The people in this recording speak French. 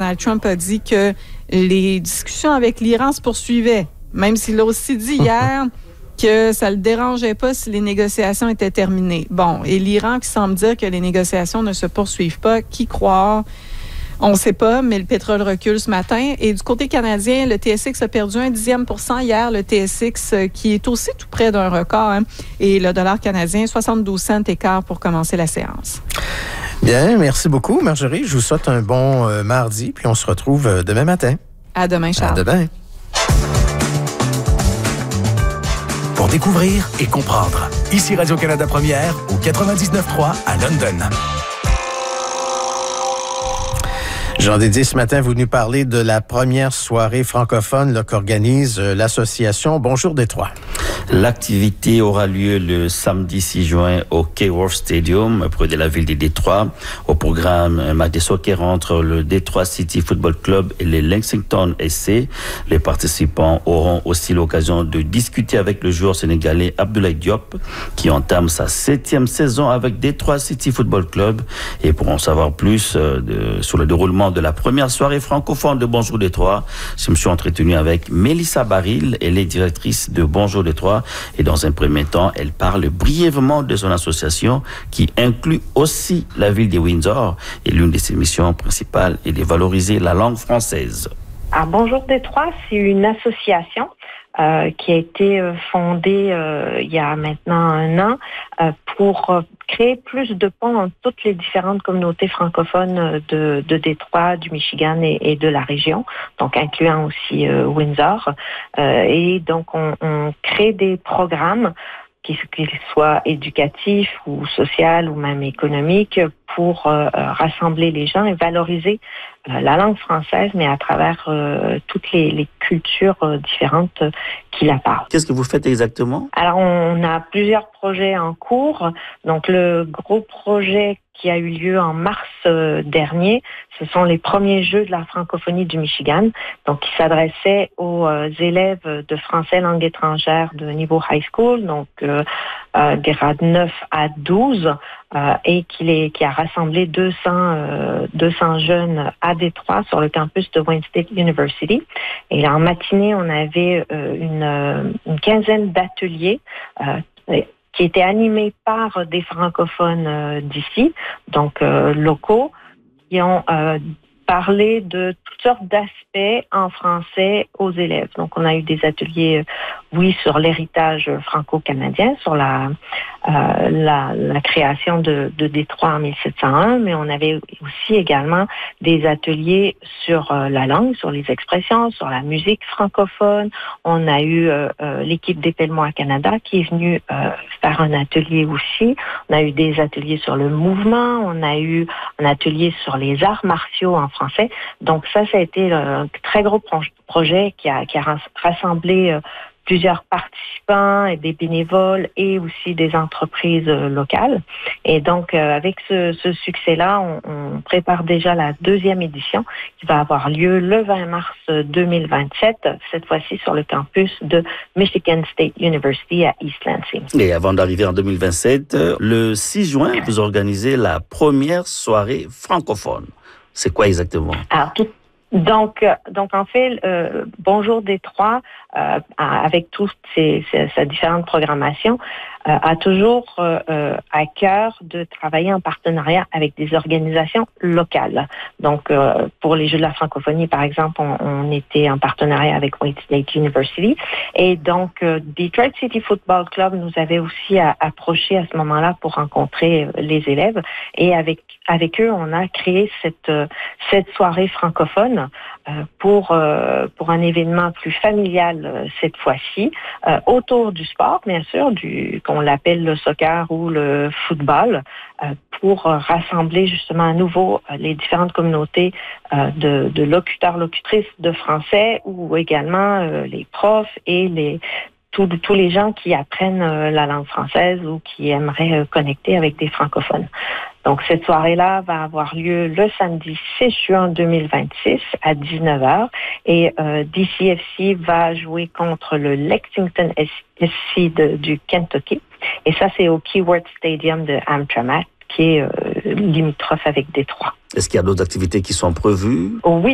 Donald Trump a dit que les discussions avec l'Iran se poursuivaient, même s'il a aussi dit hier que ça ne le dérangeait pas si les négociations étaient terminées. Bon, et l'Iran qui semble dire que les négociations ne se poursuivent pas, qui croire? On ne sait pas, mais le pétrole recule ce matin. Et du côté canadien, le TSX a perdu 0,1% hier. Le TSX qui est aussi tout près d'un record. Hein, et le dollar canadien, 72 cents écart pour commencer la séance. Bien, merci beaucoup, Marjorie. Je vous souhaite un bon mardi, puis on se retrouve demain matin. À demain, Charles. À demain. Pour découvrir et comprendre. Ici Radio-Canada Première, au 99.3 à London. Jean Dédier, ce matin, vous nous parlez de la première soirée francophone là, qu'organise l'association Bonjour Détroit. L'activité aura lieu le samedi 6 juin au Keyworth Stadium, près de la ville de Détroit. Au programme, un match de soccer entre le Detroit City Football Club et les Lexington SC. Les participants auront aussi l'occasion de discuter avec le joueur sénégalais Abdoulaye Diop, qui entame sa 7e saison avec Detroit City Football Club. Et pour en savoir plus sur le déroulement de la première soirée francophone de Bonjour Détroit, je me suis entretenu avec Mélissa Baril, elle est directrice de Bonjour Détroit, et dans un premier temps, elle parle brièvement de son association qui inclut aussi la ville de Windsor, et l'une de ses missions principales est de valoriser la langue française. Alors, Bonjour Détroit, c'est une association qui a été fondée il y a maintenant 1 an pour créer plus de ponts entre toutes les différentes communautés francophones de Détroit, du Michigan et de la région, donc incluant aussi Windsor. Et donc, on crée des programmes qu'ils soient éducatifs ou sociaux ou même économiques pour rassembler les gens et valoriser la langue française, mais à travers toutes les cultures différentes qui la parlent. Qu'est-ce que vous faites exactement? Alors, on a plusieurs projets en cours. Donc, le gros projet qui a eu lieu en mars dernier, ce sont les premiers Jeux de la francophonie du Michigan, donc qui s'adressaient aux élèves de français langue étrangère de niveau high school, donc grade 9 à 12, et qui a rassemblé 200 jeunes à Détroit sur le campus de Wayne State University. Et là, en matinée, on avait une quinzaine d'ateliers qui étaient animés par des francophones d'ici, donc locaux, qui ont parlé de toutes sortes d'aspects en français aux élèves. Donc, on a eu des ateliers, oui, sur l'héritage franco-canadien, sur la création de Détroit en 1701, mais on avait aussi également des ateliers sur la langue, sur les expressions, sur la musique francophone. On a eu l'équipe des Pellemois Canada qui est venue faire un atelier aussi. On a eu des ateliers sur le mouvement. On a eu un atelier sur les arts martiaux en français. Donc ça a été un très gros projet qui a rassemblé plusieurs participants et des bénévoles et aussi des entreprises locales. Et donc, avec ce succès-là, on prépare déjà la 2e édition qui va avoir lieu le 20 mars 2027, cette fois-ci sur le campus de Michigan State University à East Lansing. Et avant d'arriver en 2027, le 6 juin, vous organisez la première soirée francophone. C'est quoi exactement? Alors, donc en fait, Bonjour Détroit, avec toutes sa différentes programmations, a toujours à cœur de travailler en partenariat avec des organisations locales. Donc, pour les Jeux de la francophonie, par exemple, on était en partenariat avec Wayne State University. Et donc, Detroit City Football Club nous avait aussi approché à ce moment-là pour rencontrer les élèves. Et avec eux, on a créé cette soirée francophone pour un événement plus familial cette fois-ci, autour du sport, bien sûr, qu'on l'appelle le soccer ou le football, pour rassembler justement à nouveau les différentes communautés de locuteurs, locutrices de français, ou également les profs et tous les gens qui apprennent la langue française ou qui aimeraient connecter avec des francophones. Donc, cette soirée-là va avoir lieu le samedi 6 juin 2026 à 19h et DCFC va jouer contre le Lexington SC du Kentucky. Et ça, c'est au Keyworth Stadium de Amtramck, qui est limitrophe avec Détroit. Est-ce qu'il y a d'autres activités qui sont prévues? Oui.